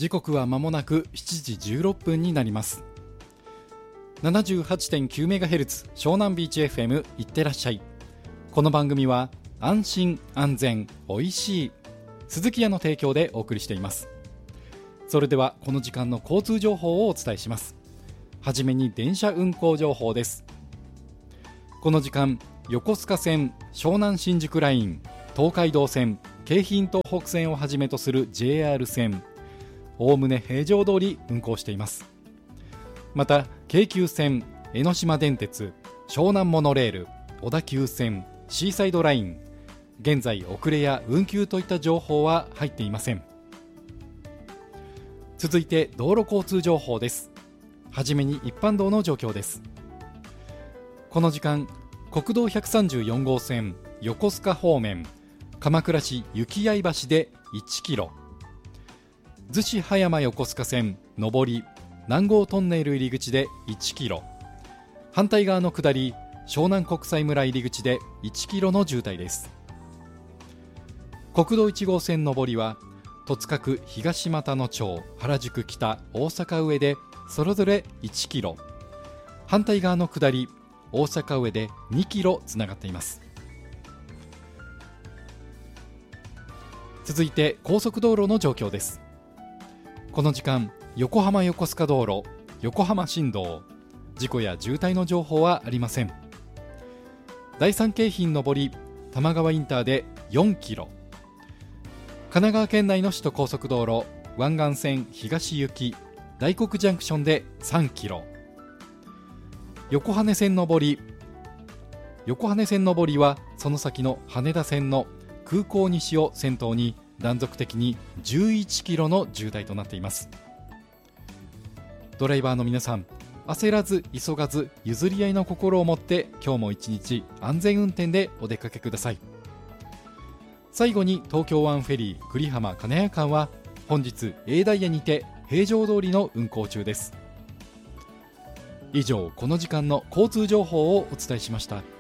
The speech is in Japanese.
時刻は間もなく7時16分になります。 78.9MHz 湘南ビーチ FM いってらっしゃい。この番組は安心安全おいしい鈴木屋の提供でお送りしています。それではこの時間の交通情報をお伝えします。はじめに電車運行情報です。この時間、横須賀線、湘南新宿ライン、東海道線、京浜東北線をはじめとする JR 線、おおむね平常通り運行しています。また京急線、江ノ島電鉄、湘南モノレール、小田急線、シーサイドライン、現在遅れや運休といった情報は入っていません。続いて道路交通情報です。はじめに一般道の状況です。この時間、国道134号線横須賀方面、鎌倉市雪合橋で1キロ、逗子葉山横須賀線上り南郷トンネル入り口で1キロ、反対側の下り湘南国際村入り口で1キロの渋滞です。国道1号線上りは戸塚区東俣野町、原宿北、大阪上でそれぞれ1キロ、反対側の下り大阪上で2キロつながっています。続いて高速道路の状況です。この時間、横浜横須賀道路、横浜新道、事故や渋滞の情報はありません。第三京浜上り玉川インターで4キロ、神奈川県内の首都高速道路湾岸線東行き大黒ジャンクションで3キロ、横羽線上りはその先の羽田線の空港西を先頭に断続的に11キロの渋滞となっています。ドライバーの皆さん、焦らず急がず譲り合いの心を持って今日も一日安全運転でお出かけください。最後に東京湾フェリー久里浜金谷間は本日 A ダイヤにて平常通りの運行中です。以上、この時間の交通情報をお伝えしました。